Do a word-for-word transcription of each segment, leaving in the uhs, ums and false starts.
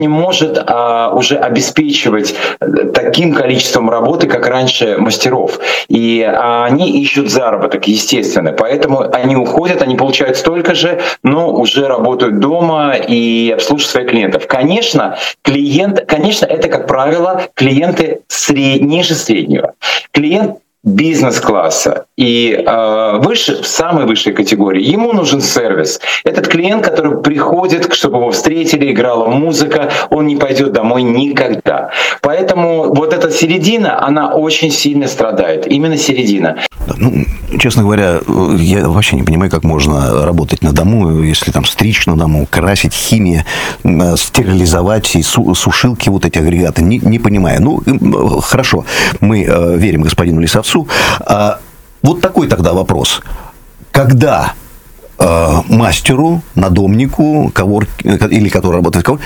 не может а, уже обеспечивать таким количеством работы, как раньше, мастеров. И а, они ищут заработок, естественно. Поэтому они уходят, они получают столько же, но уже работают дома и обслуживают своих клиентов. Конечно, клиент, конечно, это, как правило, клиенты сред... ниже среднего. Клиент бизнес-класса и э, выше, в самой высшей категории, ему нужен сервис. Этот клиент, который приходит, чтобы его встретили, играла музыка, он не пойдет домой никогда. Поэтому вот эта середина, она очень сильно страдает. Именно середина. Ну, честно говоря, я вообще не понимаю, как можно работать на дому, если там стричь на дому, красить, химия, стерилизовать и сушилки, вот эти агрегаты. Не, не понимаю. Ну, хорошо, мы верим господину Лисовцу. А вот такой тогда вопрос. Когда э, мастеру, надомнику, коворк, или который работает в коворке,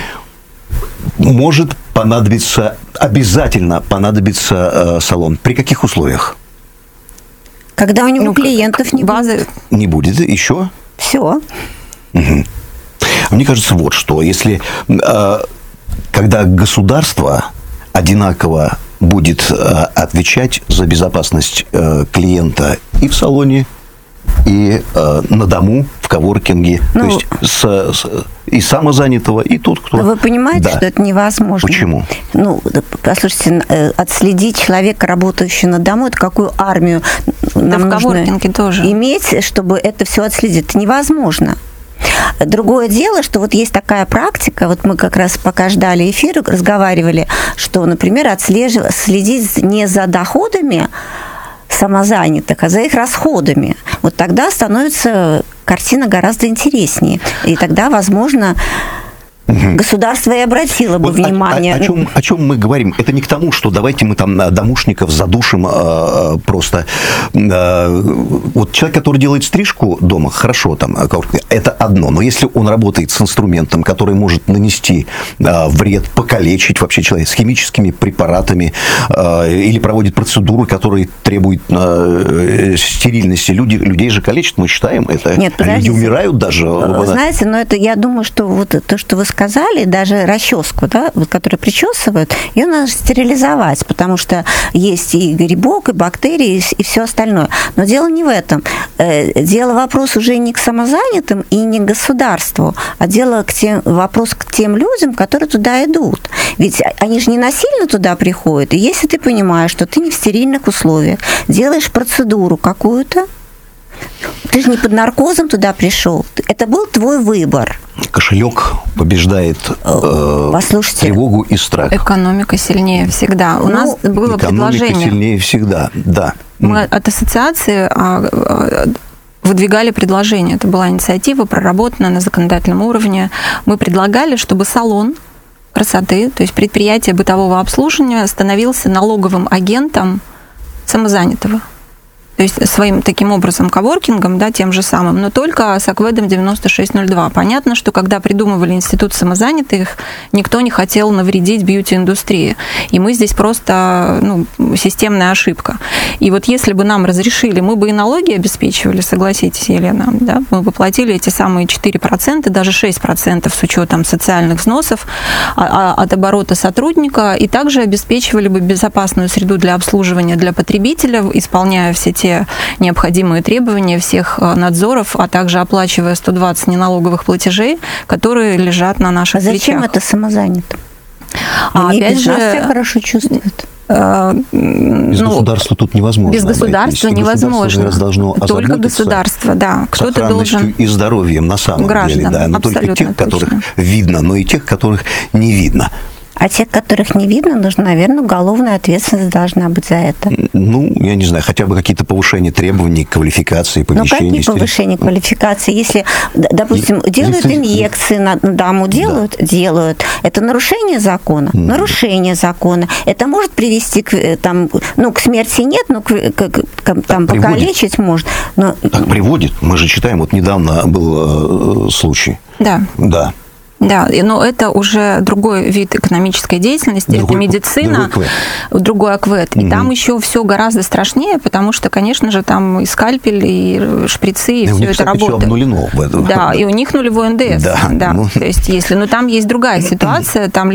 может понадобиться, обязательно понадобится э, салон? При каких условиях? Когда у него ну, клиентов не будет. Не будет еще? Все. Угу. Мне кажется, вот что. Если, э, когда государство одинаково будет э, отвечать за безопасность э, клиента и в салоне, и э, на дому, в коворкинге, ну, то есть с, с, и самозанятого, и тот, кто... Вы понимаете, да. что это невозможно? Почему? Ну, послушайте, отследить человека, работающего на дому, это какую армию да нам в коворкинге нужно тоже. иметь, чтобы это все отследить? Это невозможно. Другое дело, что вот есть такая практика, вот мы как раз пока ждали эфира, разговаривали, что, например, отслеживать, следить не за доходами самозанятых, а за их расходами. Вот тогда становится картина гораздо интереснее. И тогда, возможно, государство и обратило бы вот внимание. О, о, о, чем, о чем мы говорим? Это не к тому, что давайте мы там домушников задушим э, просто. Э, вот человек, который делает стрижку дома, хорошо, там, это одно. Но если он работает с инструментом, который может нанести э, вред, покалечить вообще человека, с химическими препаратами, э, или проводит процедуры, которые требуют э, стерильности, люди, людей же калечат, мы считаем это. Нет, люди умирают даже. Вы знаете, но это, я думаю, что вот то, что вы сказали, даже расческу, да, вот, которую причесывают, ее надо стерилизовать, потому что есть и грибок, и бактерии, и все остальное. Но дело не в этом. Дело вопрос уже не к самозанятым и не к государству, а дело к тем, вопрос к тем людям, которые туда идут. Ведь они же не насильно туда приходят. И если ты понимаешь, что ты не в стерильных условиях, делаешь процедуру какую-то, ты же не под наркозом туда пришел. Это был твой выбор. Кошелек побеждает э, тревогу и страх. Экономика сильнее всегда. У ну, нас было экономика предложение. Экономика сильнее всегда, да. Мы от ассоциации выдвигали предложение. Это была инициатива, проработанная на законодательном уровне. Мы предлагали, чтобы салон красоты, то есть предприятие бытового обслуживания, становился налоговым агентом самозанятого. То есть своим таким образом коворкингом, да, тем же самым, но только с АКВЭДом девяносто шесть ноль два. Понятно, что когда придумывали институт самозанятых, никто не хотел навредить бьюти-индустрии. И мы здесь просто, ну, системная ошибка. И вот если бы нам разрешили, мы бы и налоги обеспечивали, согласитесь, Елена, да, мы бы платили эти самые четыре процента, даже шесть процентов с учетом социальных взносов от оборота сотрудника, и также обеспечивали бы безопасную среду для обслуживания для потребителя, исполняя все те необходимые требования всех надзоров, а также оплачивая сто двадцать неналоговых платежей, которые лежат на наших плечах. А зачем это самозанятым? А Они опять же, себя хорошо чувствуют. Без ну, государства тут невозможно. Без государства невозможно. Государство Только государство, да. Кто-то должен... и здоровьем на самом граждан, деле, да. Но только тех, точно. которых видно, но и тех, которых не видно. А тех, которых не видно, нужно, наверное, уголовная ответственность должна быть за это. Ну, я не знаю, хотя бы какие-то повышения требований, квалификации, помещений. Ну, какие повышения квалификации? Если, допустим, и, делают если... инъекции на даму, делают? Да. Делают. Это нарушение закона? Mm. Нарушение закона. Это может привести к, там, ну, к смерти нет, но к, к, к, там, покалечить может. Но... Так приводит. Мы же читаем, вот недавно был э, случай. Да. Да. Да, но это уже другой вид экономической деятельности, другой, это медицина, другой АКВЭД. И угу. там еще все гораздо страшнее, потому что, конечно же, там и скальпель, и шприцы, и, и все это работает. Все обнулено в этом. Да, и у них нулевой эн дэ эс. Да, да. Ну... То есть, если, но там есть другая ситуация, там